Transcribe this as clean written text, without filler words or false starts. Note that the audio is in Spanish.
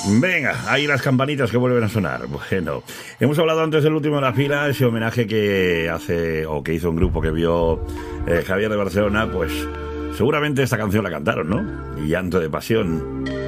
Venga, ahí las campanitas que vuelven a sonar. Bueno, hemos hablado antes del último de la fila, ese homenaje que hace o que hizo un grupo que vio Javier de Barcelona, pues seguramente esta canción la cantaron, ¿no? Llanto de pasión.